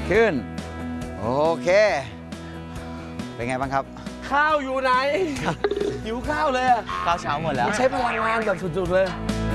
ขึ้นโอเคเป็นไงบ้างครับข้าวอยู่ไหนหิวข้าวเลยอะข้าวเช้าหมดแล้วใช้พลังงานแบบสุดๆเลย